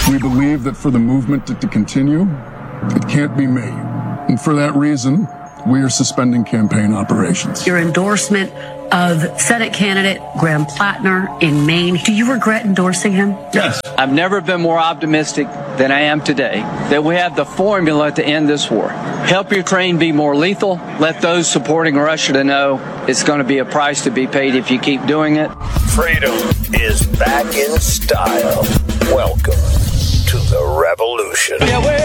We believe that for the movement to continue, it can't be me. And for that reason, we are suspending campaign operations. Your endorsement of Senate candidate Graham Plattner in Maine, do you regret endorsing him? Yes. I've never been more optimistic than I am today that we have the formula to end this war. Help Ukraine be more lethal. Let those supporting Russia to know it's going to be a price to be paid if you keep doing it. Freedom is back in style. Welcome to the revolution.